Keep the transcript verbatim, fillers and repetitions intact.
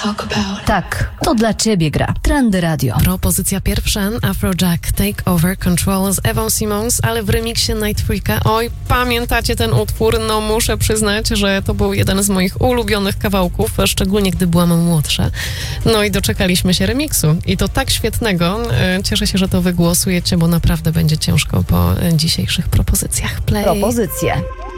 talk about. Tak, to dla ciebie gra. Trendy Radio. Propozycja pierwsza, Afrojack, Take Over Control z Ewą Simons, ale w remiksie Nightfreaka. Oj, pamiętacie ten utwór? No muszę przyznać, że to był jeden z moich ulubionych kawałków, szczególnie gdy byłam młodsza. No i doczekaliśmy się remiksu. I to tak świetnego. Cieszę się, że to wygłosujecie, bo naprawdę będzie ciężko po dzisiejszych propozycjach. Play. Propozycje.